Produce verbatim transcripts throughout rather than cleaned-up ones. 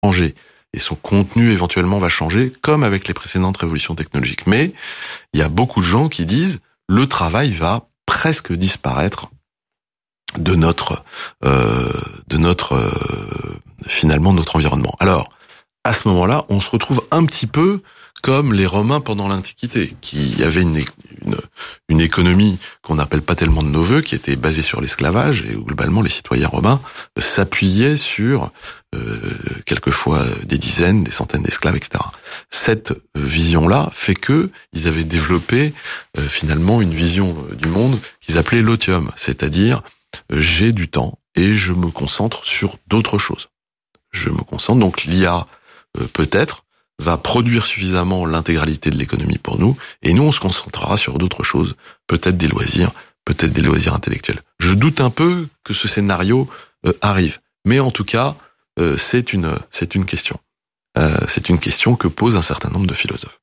changer. Et son contenu éventuellement va changer, comme avec les précédentes révolutions technologiques. Mais il y a beaucoup de gens qui disent le travail va presque disparaître de notre, euh, de notre, euh, finalement, notre environnement. Alors, à ce moment-là, on se retrouve un petit peu comme les Romains pendant l'Antiquité, qui avaient une, une, une économie qu'on n'appelle pas tellement de nos voeux, qui était basée sur l'esclavage, et où globalement les citoyens romains s'appuyaient sur euh, quelquefois des dizaines, des centaines d'esclaves, et cetera. Cette vision-là fait que ils avaient développé euh, finalement une vision du monde qu'ils appelaient l'otium, c'est-à-dire euh, j'ai du temps et je me concentre sur d'autres choses. Je me concentre, donc l'I A euh, peut-être va produire suffisamment l'intégralité de l'économie pour nous, et nous on se concentrera sur d'autres choses, peut-être des loisirs, peut-être des loisirs intellectuels. Je doute un peu que ce scénario euh, arrive, mais en tout cas, euh, c'est une c'est une question. Euh, c'est une question que posent un certain nombre de philosophes.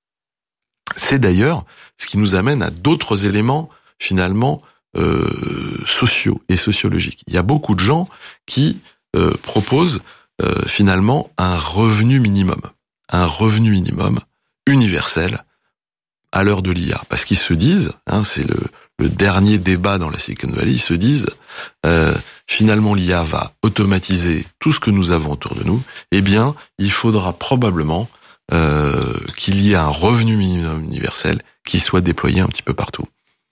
C'est d'ailleurs ce qui nous amène à d'autres éléments finalement euh, sociaux et sociologiques. Il y a beaucoup de gens qui euh, proposent euh, finalement un revenu minimum. un revenu minimum universel à l'heure de l'I A. Parce qu'ils se disent, hein, c'est le, le dernier débat dans la Silicon Valley, ils se disent, euh, finalement l'I A va automatiser tout ce que nous avons autour de nous, eh bien, il faudra probablement euh, qu'il y ait un revenu minimum universel qui soit déployé un petit peu partout.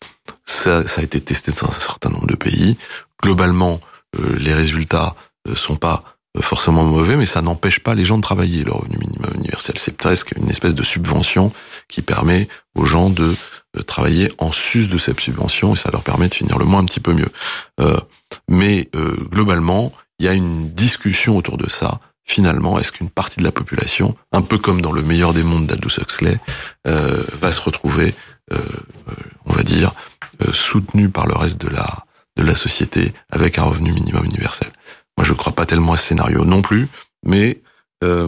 Ça, ça a été testé dans un certain nombre de pays. Globalement, euh, les résultats euh, sont pas forcément mauvais, mais ça n'empêche pas les gens de travailler. Le revenu minimum universel, c'est presque une espèce de subvention qui permet aux gens de, de travailler en sus de cette subvention, et ça leur permet de finir le mois un petit peu mieux. Euh, mais euh, globalement, il y a une discussion autour de ça. Finalement, est-ce qu'une partie de la population, un peu comme dans le meilleur des mondes d'Aldous Huxley, euh, va se retrouver, euh, on va dire, euh, soutenue par le reste de la de la société avec un revenu minimum universel? Moi, je ne crois pas tellement à ce scénario non plus, mais euh,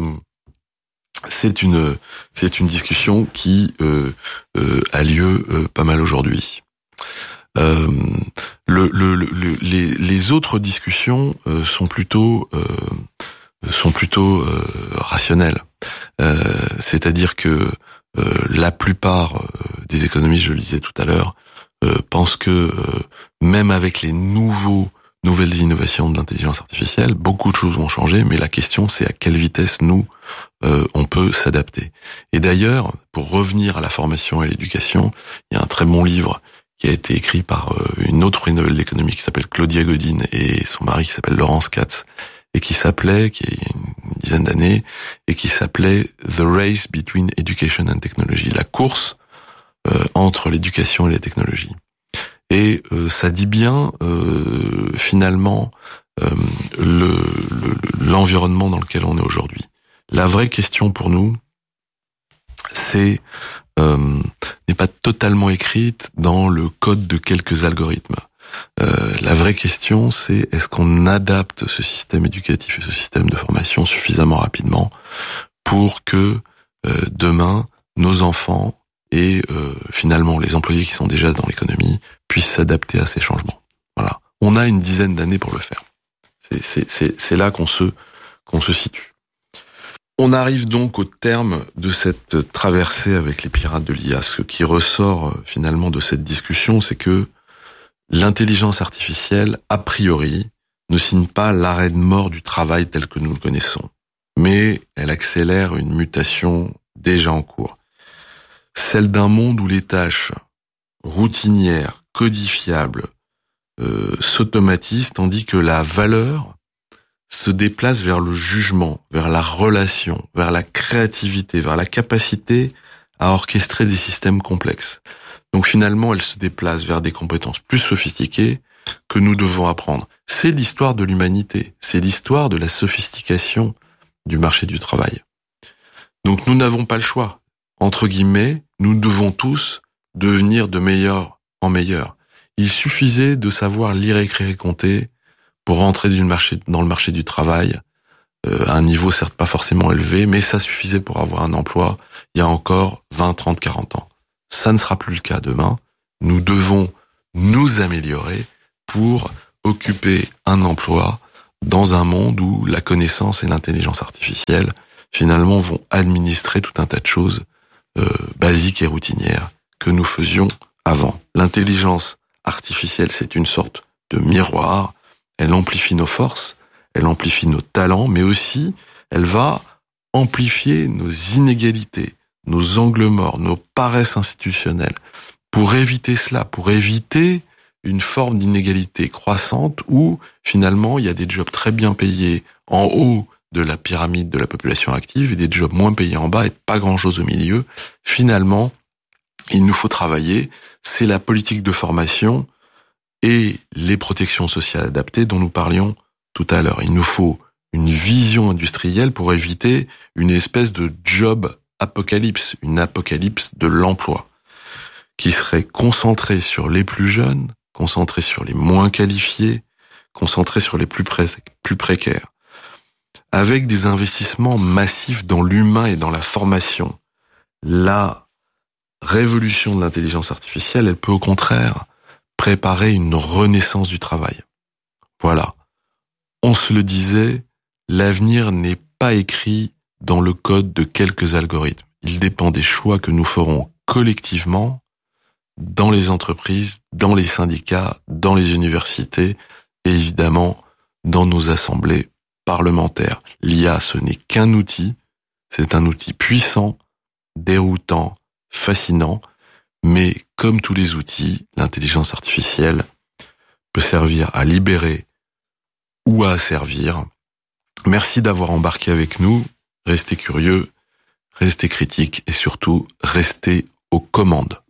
c'est une c'est une discussion qui euh, euh, a lieu euh, pas mal aujourd'hui. Euh, le, le, le, les, les autres discussions euh, sont plutôt euh, sont plutôt euh, rationnelles. Euh, c'est-à-dire que euh, la plupart des économistes, je le disais tout à l'heure, euh, pensent que euh, même avec les nouveaux nouvelles innovations de l'intelligence artificielle, beaucoup de choses vont changer, mais la question c'est à quelle vitesse nous, euh, on peut s'adapter. Et d'ailleurs, pour revenir à la formation et à l'éducation, il y a un très bon livre qui a été écrit par euh, une autre prix Nobel d'économie qui s'appelle Claudia Godin et son mari qui s'appelle Laurence Katz, et qui s'appelait, qui est une dizaine d'années, et qui s'appelait The Race Between Education and Technology, la course euh, entre l'éducation et la technologie. Et euh, ça dit bien euh, finalement euh, le, le, l'environnement dans lequel on est aujourd'hui. La vraie question pour nous, c'est euh, n'est pas totalement écrite dans le code de quelques algorithmes. Euh, la vraie question, c'est est-ce qu'on adapte ce système éducatif et ce système de formation suffisamment rapidement pour que euh, demain nos enfants et euh, finalement les employés qui sont déjà dans l'économie puissent s'adapter à ces changements. Voilà, on a une dizaine d'années pour le faire. C'est, c'est, c'est, c'est là qu'on se qu'on se situe. On arrive donc au terme de cette traversée avec les pirates de l'I A. Ce qui ressort finalement de cette discussion, c'est que l'intelligence artificielle, a priori, ne signe pas l'arrêt de mort du travail tel que nous le connaissons, mais elle accélère une mutation déjà en cours. Celle d'un monde où les tâches routinières, codifiables, euh, s'automatisent, tandis que la valeur se déplace vers le jugement, vers la relation, vers la créativité, vers la capacité à orchestrer des systèmes complexes. Donc finalement, elle se déplace vers des compétences plus sophistiquées que nous devons apprendre. C'est l'histoire de l'humanité, c'est l'histoire de la sophistication du marché du travail. Donc nous n'avons pas le choix. Entre guillemets, nous devons tous devenir de meilleur en meilleur. Il suffisait de savoir lire, écrire et compter pour rentrer dans le marché, dans le marché du travail, euh, à un niveau certes pas forcément élevé, mais ça suffisait pour avoir un emploi il y a encore vingt, trente, quarante ans. Ça ne sera plus le cas demain. Nous devons nous améliorer pour occuper un emploi dans un monde où la connaissance et l'intelligence artificielle, finalement, vont administrer tout un tas de choses euh, basiques et routinières que nous faisions avant. L'intelligence artificielle, c'est une sorte de miroir. Elle amplifie nos forces, elle amplifie nos talents, mais aussi, elle va amplifier nos inégalités, nos angles morts, nos paresses institutionnelles. Pour éviter cela, pour éviter une forme d'inégalité croissante où, finalement, il y a des jobs très bien payés en haut de la pyramide de la population active et des jobs moins payés en bas et pas grand-chose au milieu. Finalement, il nous faut travailler. C'est la politique de formation et les protections sociales adaptées dont nous parlions tout à l'heure. Il nous faut une vision industrielle pour éviter une espèce de job apocalypse, une apocalypse de l'emploi, qui serait concentrée sur les plus jeunes, concentrée sur les moins qualifiés, concentrée sur les plus, pré- plus précaires, avec des investissements massifs dans l'humain et dans la formation. La révolution de l'intelligence artificielle, elle peut au contraire préparer une renaissance du travail. Voilà. On se le disait, l'avenir n'est pas écrit dans le code de quelques algorithmes. Il dépend des choix que nous ferons collectivement dans les entreprises, dans les syndicats, dans les universités et évidemment dans nos assemblées parlementaires. L'I A, ce n'est qu'un outil, c'est un outil puissant, déroutant, fascinant, mais comme tous les outils, l'intelligence artificielle peut servir à libérer ou à asservir. Merci d'avoir embarqué avec nous. Restez curieux, restez critiques et surtout, restez aux commandes.